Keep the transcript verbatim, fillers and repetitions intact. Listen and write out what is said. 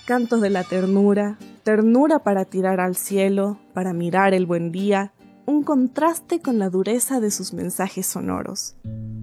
cantos de la ternura, ternura para tirar al cielo, para mirar el buen día, un contraste con la dureza de sus mensajes sonoros.